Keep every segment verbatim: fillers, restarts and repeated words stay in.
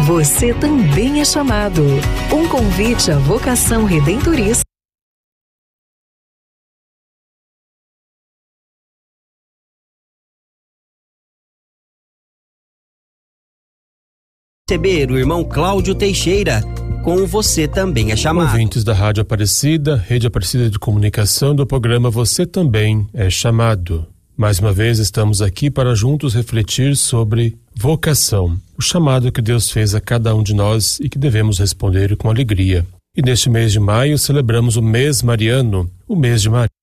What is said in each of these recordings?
Você também é chamado. Um convite à vocação redentorista. Receber o irmão Cláudio Teixeira, com Você Também é Chamado. Ouvintes da Rádio Aparecida, Rede Aparecida de Comunicação, do programa Você Também é Chamado. Mais uma vez estamos aqui para juntos refletir sobre vocação, o chamado que Deus fez a cada um de nós e que devemos responder com alegria. E neste mês de maio celebramos o mês mariano, o mês de Maria.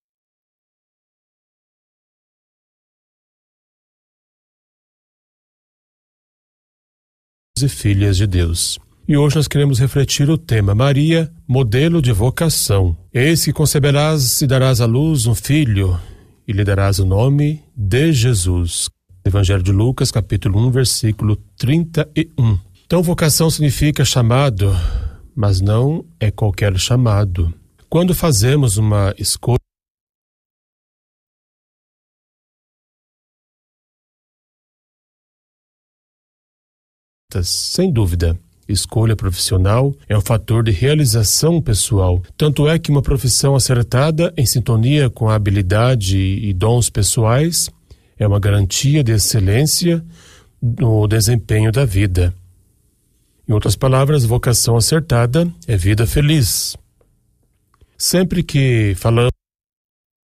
E filhas de Deus. E hoje nós queremos refletir o tema Maria, modelo de vocação. Eis que conceberás e darás à luz um filho, e lhe darás o nome de Jesus. Evangelho de Lucas, capítulo um, versículo trinta e um. Então, vocação significa chamado, mas não é qualquer chamado. Quando fazemos uma escolha, sem dúvida, escolha profissional é um fator de realização pessoal. Tanto é que uma profissão acertada, em sintonia com a habilidade e dons pessoais, é uma garantia de excelência no desempenho da vida. Em outras palavras, vocação acertada é vida feliz. Sempre que falamos